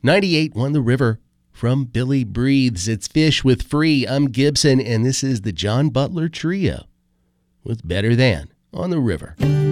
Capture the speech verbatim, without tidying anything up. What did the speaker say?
ninety-eight won the river. From Billy Breathes, it's Fish with Free. I'm Gibson, and this is the John Butler Trio with Better Than on the River.